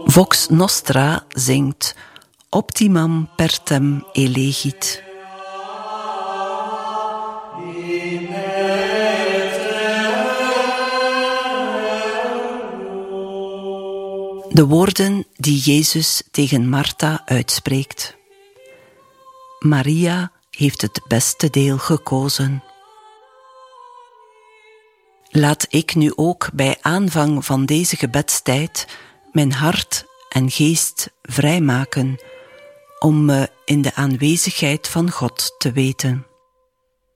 Vox Nostra zingt Optimam pertem elegit. De woorden die Jezus tegen Martha uitspreekt. Maria heeft het beste deel gekozen. Laat ik nu ook bij aanvang van deze gebedstijd mijn hart en geest vrijmaken om me in de aanwezigheid van God te weten.